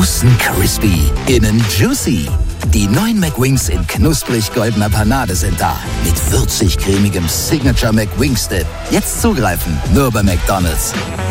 Außen crispy, innen juicy. Die neuen McWings in knusprig-goldener Panade sind da. Mit würzig-cremigem Signature McWings-Dip. Jetzt zugreifen, nur bei McDonald's.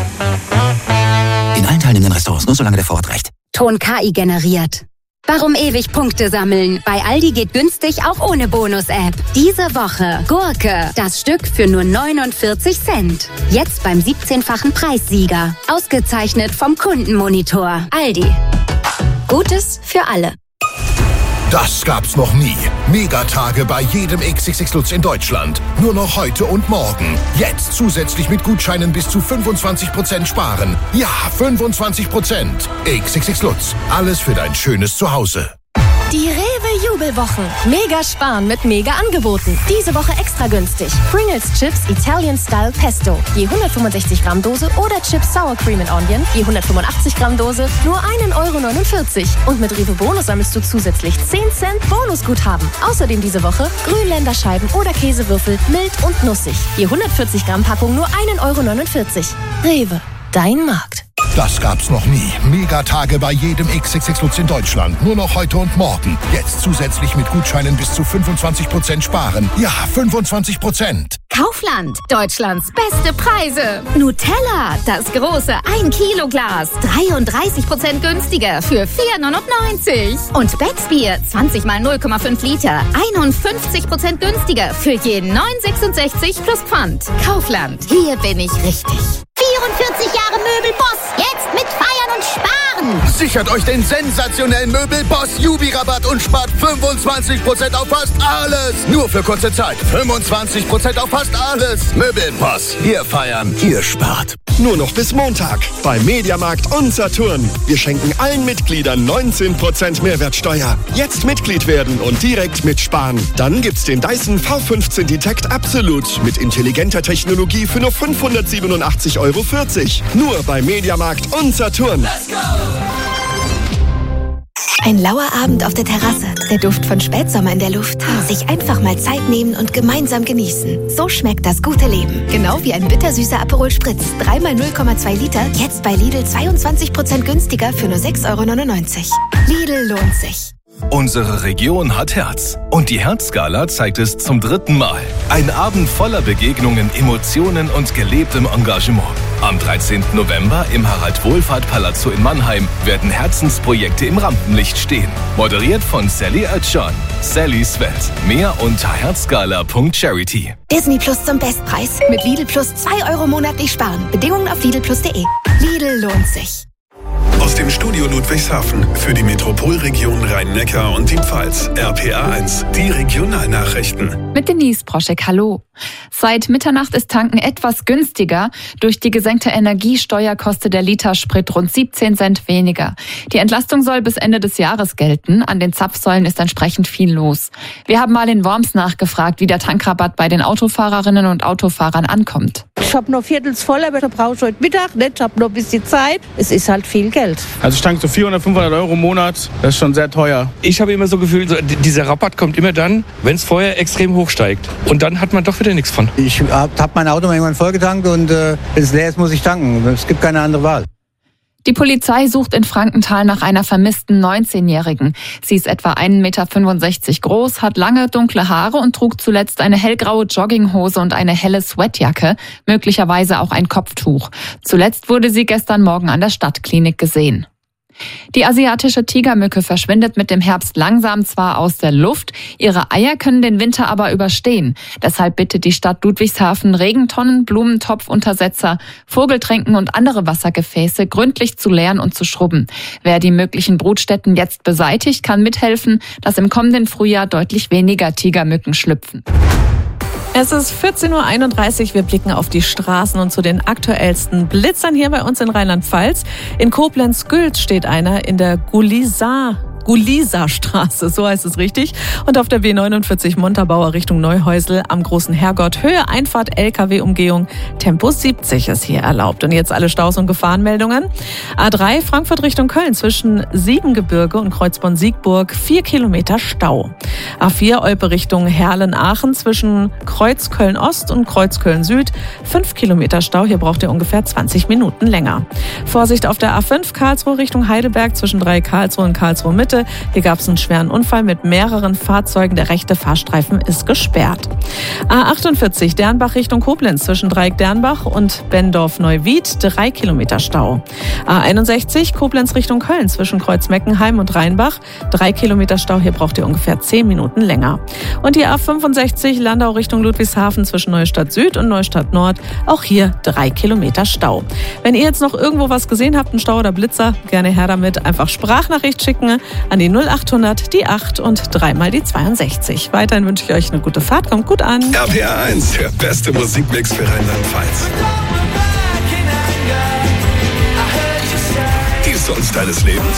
In allen teilnehmenden Restaurants, nur solange der Vorrat reicht. Ton KI generiert. Warum ewig Punkte sammeln? Bei Aldi geht günstig auch ohne Bonus-App. Diese Woche Gurke, das Stück für nur 49 Cent. Jetzt beim 17-fachen Preissieger. Ausgezeichnet vom Kundenmonitor. Aldi. Gutes für alle. Das gab's noch nie. Megatage bei jedem XXX Lutz in Deutschland. Nur noch heute und morgen. Jetzt zusätzlich mit Gutscheinen bis zu 25% sparen. Ja, 25%. XXX Lutz. Alles für dein schönes Zuhause. Die Rewe-Jubelwochen. Mega sparen mit Mega-Angeboten. Diese Woche extra günstig. Pringles Chips Italian Style Pesto. Je 165 Gramm Dose oder Chips Sour Cream and Onion. Je 185 Gramm Dose. Nur 1,49 €. Und mit Rewe Bonus sammelst du zusätzlich 10 Cent Bonusguthaben. Außerdem diese Woche Grünländerscheiben oder Käsewürfel. Mild und nussig. Je 140 Gramm Packung nur 1,49 €. Rewe. Dein Markt. Das gab's noch nie. Megatage bei jedem XXX Lutz in Deutschland. Nur noch heute und morgen. Jetzt zusätzlich mit Gutscheinen bis zu 25% sparen. Ja, 25%. Kaufland. Deutschlands beste Preise. Nutella. Das große 1-Kilo-Glas. 33% günstiger für 4,99 €. Und Becksbier. 20 mal 0,5 Liter. 51% günstiger für je 9,66 plus Pfand. Kaufland. Hier bin ich richtig. 44 Jahre Möbelboss. Jetzt mit Feiern und Sparen. Sichert euch den sensationellen Möbelboss Jubi-Rabatt und spart 25% auf fast alles. Nur für kurze Zeit. 25% auf fast alles. Möbelboss. Hier feiern, hier spart. Nur noch bis Montag bei Mediamarkt und Saturn. Wir schenken allen Mitgliedern 19% Mehrwertsteuer. Jetzt Mitglied werden und direkt mitsparen. Dann gibt's den Dyson V15 Detect Absolute mit intelligenter Technologie für nur 587,40 €. Nur bei Mediamarkt und Saturn. Let's go! Ein lauer Abend auf der Terrasse, der Duft von Spätsommer in der Luft. Sich einfach mal Zeit nehmen und gemeinsam genießen. So schmeckt das gute Leben. Genau wie ein bittersüßer Aperol Spritz. 3 mal 0,2 Liter, jetzt bei Lidl 22% günstiger für nur 6,99 €. Lidl lohnt sich. Unsere Region hat Herz. Und die Herzgala zeigt es zum 3. Mal. Ein Abend voller Begegnungen, Emotionen und gelebtem Engagement. Am 13. November im Harald-Wohlfahrt-Palazzo in Mannheim werden Herzensprojekte im Rampenlicht stehen. Moderiert von Sally Oetschan. Sallys Welt. Mehr unter herzgala.charity. Disney Plus zum Bestpreis. Mit Lidl Plus 2 € monatlich sparen. Bedingungen auf lidlplus.de. Lidl lohnt sich. Aus dem Studio Ludwigshafen für die Metropolregion Rhein-Neckar und die Pfalz. RPA 1, die Regionalnachrichten. Mit Denise Proschek, hallo. Seit Mitternacht ist Tanken etwas günstiger. Durch die gesenkte Energiesteuer kostet der Liter Sprit rund 17 Cent weniger. Die Entlastung soll bis Ende des Jahres gelten. An den Zapfsäulen ist entsprechend viel los. Wir haben mal in Worms nachgefragt, wie der Tankrabatt bei den Autofahrerinnen und Autofahrern ankommt. Ich habe noch viertels voll, aber da brauche ich heute Mittag nicht. Ich habe noch ein bisschen Zeit. Es ist halt viel Geld. Also ich tanke so 400, 500 € im Monat. Das ist schon sehr teuer. Ich habe immer so Gefühl, dieser Rabatt kommt immer dann, wenn es vorher extrem hoch steigt. Und dann hat man doch wieder nichts von. Ich habe mein Auto irgendwann vollgetankt und wenn es leer ist, muss ich tanken. Es gibt keine andere Wahl. Die Polizei sucht in Frankenthal nach einer vermissten 19-Jährigen. Sie ist etwa 1,65 Meter groß, hat lange dunkle Haare und trug zuletzt eine hellgraue Jogginghose und eine helle Sweatjacke, möglicherweise auch ein Kopftuch. Zuletzt wurde sie gestern Morgen an der Stadtklinik gesehen. Die asiatische Tigermücke verschwindet mit dem Herbst langsam zwar aus der Luft, ihre Eier können den Winter aber überstehen. Deshalb bittet die Stadt Ludwigshafen, Regentonnen, Blumentopfuntersetzer, Vogeltränken und andere Wassergefäße gründlich zu leeren und zu schrubben. Wer die möglichen Brutstätten jetzt beseitigt, kann mithelfen, dass im kommenden Frühjahr deutlich weniger Tigermücken schlüpfen. Es ist 14:31 Uhr. Wir blicken auf die Straßen und zu den aktuellsten Blitzern hier bei uns in Rheinland-Pfalz. In Koblenz-Gülz steht einer in der Gulisar Guliser-Straße, so heißt es richtig. Und auf der B49 Montabaur Richtung Neuhäusel am Großen Herrgott, Höhe Einfahrt LKW-Umgehung, Tempo 70 ist hier erlaubt. Und jetzt alle Staus und Gefahrenmeldungen. A3 Frankfurt Richtung Köln zwischen Siebengebirge und Kreuzborn-Siegburg 4 Kilometer Stau. A4 Olpe Richtung Herlen-Aachen zwischen Kreuz Köln-Ost und Kreuz Köln-Süd 5 Kilometer Stau. Hier braucht ihr ungefähr 20 Minuten länger. Vorsicht auf der A5 Karlsruhe Richtung Heidelberg zwischen 3 Karlsruhe und Karlsruhe Mitte. Hier gab es einen schweren Unfall mit mehreren Fahrzeugen. Der rechte Fahrstreifen ist gesperrt. A48 Dernbach Richtung Koblenz zwischen Dreieck-Dernbach und Bendorf-Neuwied 3 Kilometer Stau. A61 Koblenz Richtung Köln zwischen Kreuz-Meckenheim und Rheinbach 3 Kilometer Stau. Hier braucht ihr ungefähr 10 Minuten länger. Und die A65 Landau Richtung Ludwigshafen zwischen Neustadt Süd und Neustadt Nord. Auch hier 3 Kilometer Stau. Wenn ihr jetzt noch irgendwo was gesehen habt, einen Stau oder Blitzer, gerne her damit. Einfach Sprachnachricht schicken an die 0800 die 8 und 3 mal die 62. Weiterhin wünsche ich euch eine gute Fahrt. Kommt gut an. RPA 1, der beste Musikmix für Rheinland-Pfalz. Die Songs deines Lebens.